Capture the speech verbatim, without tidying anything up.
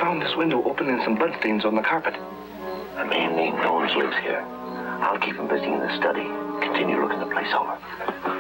found this window open and some bloodstains on the carpet. A man named Jones lives here. I'll keep him busy in the study. Continue looking the place over.